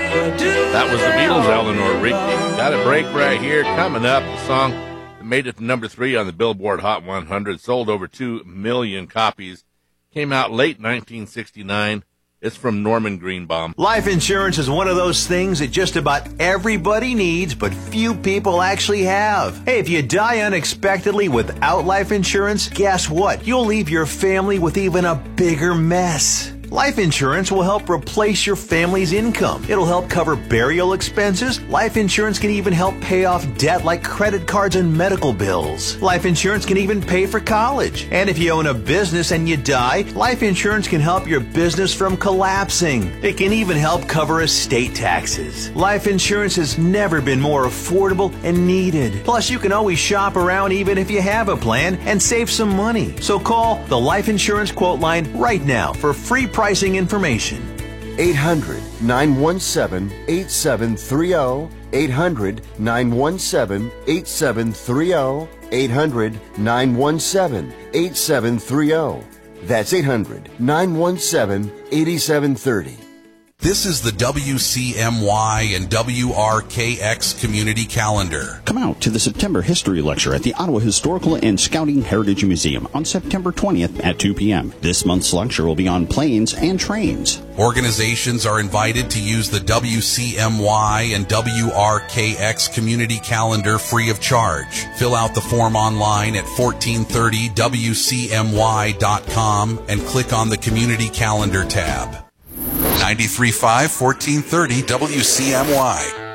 That was the Beatles, Eleanor Rigby. Got a break right here. Coming up, the song that made it to number 3 on the Billboard Hot 100, sold over 2 million copies, came out late 1969. It's from Norman Greenbaum. Life insurance is one of those things that just about everybody needs, but few people actually have. Hey, if you die unexpectedly without life insurance, guess what? You'll leave your family with even a bigger mess. Life insurance will help replace your family's income. It'll help cover burial expenses. Life insurance can even help pay off debt like credit cards and medical bills. Life insurance can even pay for college. And if you own a business and you die, life insurance can help your business from collapsing. It can even help cover estate taxes. Life insurance has never been more affordable and needed. Plus, you can always shop around even if you have a plan and save some money. So call the Life Insurance Quote Line right now for free pricing information. 800-917-8730. 800-917-8730. 800-917-8730. That's 800-917-8730. This is the WCMY and WRKX Community Calendar. Come out to the September History Lecture at the Ottawa Historical and Scouting Heritage Museum on September 20th at 2 p.m. This month's lecture will be on planes and trains. Organizations are invited to use the WCMY and WRKX Community Calendar free of charge. Fill out the form online at 1430WCMY.com and click on the Community Calendar tab. 93.5, 1430 WCMY.